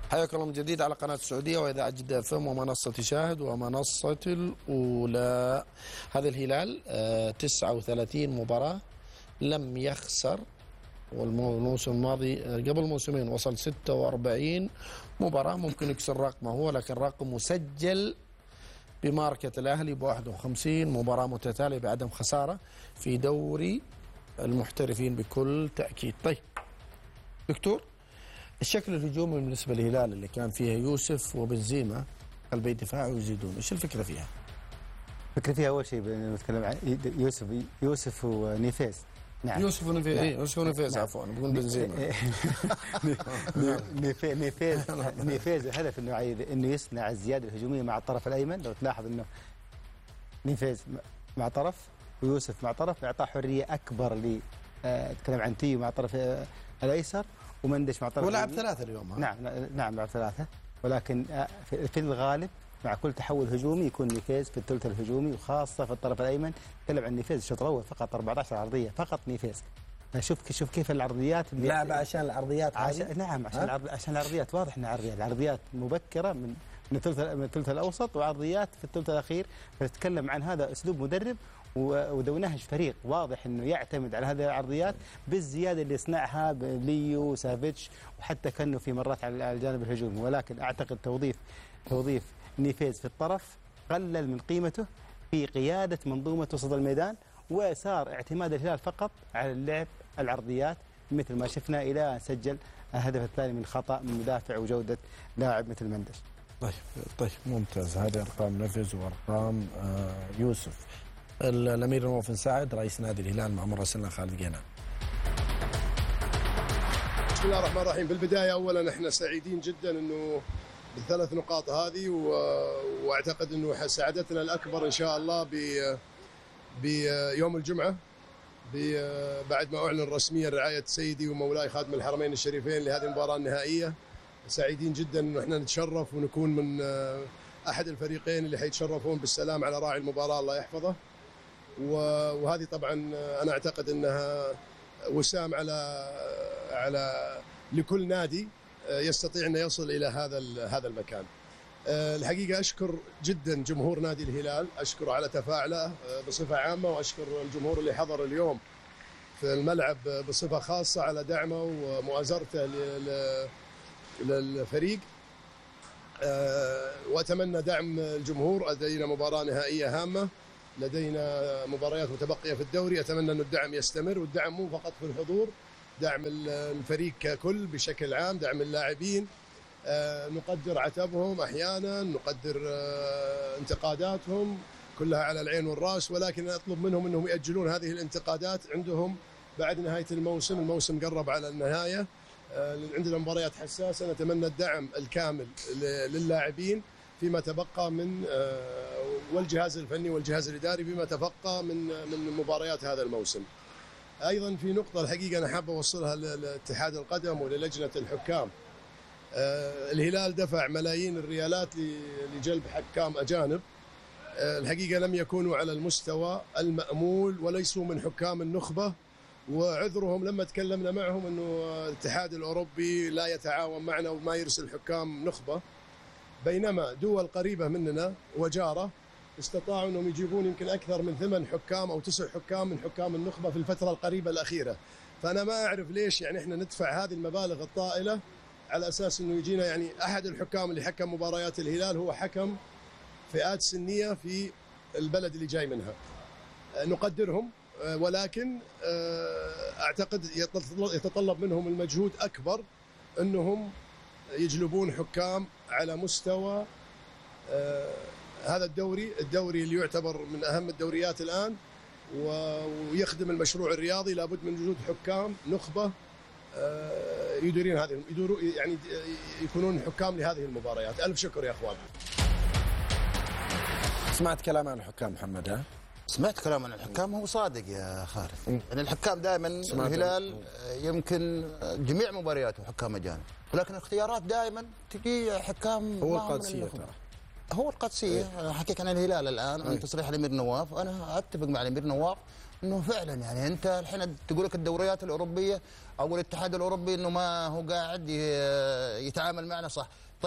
حياكم الله من جديد على قناة السعودية وإذاعة جدة اف ام ومنصة شاهد ومنصة الأولى. هذا الهلال 39 مباراة لم يخسر، والموسم الماضي قبل موسمين وصل 46 مباراة، ممكن يكسر رقمه هو، لكن رقم مسجل بماركة الأهلي ب 51 مباراة متتالية بعدم خسارة في دوري المحترفين بكل تأكيد. طيب دكتور، الشكل الهجومي بالنسبة للهلال اللي كان فيها يوسف وبنزيما قلبي دفاع ويزيدون، ايش الفكرة فيها؟ الفكرة فيها أول شيء نتكلم عن يوسف ونيفيز. نعم يوسف ونيفيز. نعم. يوسف ونيفيز. نعم. عفوا بقول بنزيما. نيفيز الهدف انه يصنع الزيادة الهجومية مع الطرف الأيمن. لو تلاحظ انه نيفيز مع طرف ويوسف مع طرف يعطى حرية أكبر نتكلم عن تيو مع الطرف الأيسر ومندش مع طرف. ولعب ثلاثة اليوم. نعم لعب ثلاثة، ولكن في الغالب مع كل تحول هجومي يكون نيفيز في الثلث الهجومي، وخاصة في الطرف الأيمن. تكلم عن نيفيز الشوط الأول فقط 14 عرضية فقط نيفيز. شوف كيف العرضيات لعب عشان العرضيات. نعم عشان العرضيات، واضح ان عرضيات مبكرة من الثلث الأوسط وعرضيات في الثلث الأخير. فنتكلم عن هذا أسلوب مدرب ودونهج فريق واضح انه يعتمد على هذه العرضيات بالزياده اللي يصنعها بليو سافيتش، وحتى كانه في مرات على الجانب الهجومي. ولكن اعتقد توظيف نيفيز في الطرف قلل من قيمته في قياده منظومه وسط الميدان، وصار اعتماد الهلال فقط على اللعب العرضيات مثل ما شفنا الى ان سجل الهدف الثاني من خطا من مدافع وجوده لاعب مثل مندش. طيب ممتاز. هذه ارقام نفز وارقام يوسف. الامير نواف بن سعد رئيس نادي الهلال مع مراسلنا خالد جينان. بسم الله الرحمن الرحيم. بالبدايه اولا احنا سعيدين جدا انه بالثلاث نقاط هذه، واعتقد انه سعادتنا الاكبر ان شاء الله بيوم الجمعه بعد ما اعلن رسميا رعايه سيدي ومولاي خادم الحرمين الشريفين لهذه المباراه النهائيه. سعيدين جدا انه احنا نتشرف ونكون من احد الفريقين اللي حيتشرفون بالسلام على راعي المباراه الله يحفظه. وهذه طبعا انا اعتقد انها وسام على لكل نادي يستطيع ان يصل الى هذا المكان. الحقيقه اشكر جدا جمهور نادي الهلال، اشكره على تفاعله بصفه عامه، واشكر الجمهور اللي حضر اليوم في الملعب بصفه خاصه على دعمه ومؤازرته للفريق. واتمنى دعم الجمهور. لدينا مباراه نهائيه هامه، لدينا مباريات متبقيه في الدوري، اتمنى انه الدعم يستمر، والدعم مو فقط في الحضور، دعم الفريق ككل بشكل عام، دعم اللاعبين. نقدر عتبهم احيانا، نقدر انتقاداتهم، كلها على العين والراس، ولكن اطلب منهم انهم ياجلون هذه الانتقادات عندهم بعد نهايه الموسم قرب على النهايه. عندنا مباريات حساسه، نتمنى الدعم الكامل للاعبين فيما تبقى من والجهاز الفني والجهاز الاداري فيما تبقى من مباريات هذا الموسم. ايضا في نقطه الحقيقه انا حاب اوصلها لاتحاد القدم وللجنه الحكام. الهلال دفع ملايين الريالات لجلب حكام اجانب، الحقيقه لم يكونوا على المستوى المأمول وليسوا من حكام النخبه، وعذرهم لما تكلمنا معهم انه الاتحاد الاوروبي لا يتعاون معنا وما يرسل حكام نخبه، بينما دول قريبه مننا وجاره استطاعوا انهم يجيبون يمكن اكثر من 8 حكام او 9 حكام من حكام النخبه في الفتره القريبه الاخيره. فانا ما اعرف ليش يعني احنا ندفع هذه المبالغ الطائله على اساس انه يجينا يعني احد الحكام اللي حكم مباريات الهلال هو حكم فئات سنيه في البلد اللي جاي منها. نقدرهم، ولكن اعتقد يتطلب منهم المجهود اكبر انهم يجلبون حكام على مستوى هذا الدوري اللي يعتبر من اهم الدوريات الان ويخدم المشروع الرياضي. لابد من وجود حكام نخبه يعني يكونون حكام لهذه المباريات. الف شكر يا اخوان. سمعت كلام عن الحكام محمد؟ ها؟ سمعت كلام عن الحكام، هو صادق يا خالد. يعني الحكام دائما الهلال يمكن جميع مبارياته حكام اجانب، ولكن الاختيارات دائما تجي حكام هو القادسيه. هو القادسيه. حكيت عن الهلال الان عن تصريح الامير نواف، انا اتفق مع الامير نواف انه فعلا يعني انت الحين تقول لك الدوريات الاوروبيه او الاتحاد الاوروبي انه ما هو قاعد يتعامل معنا صح.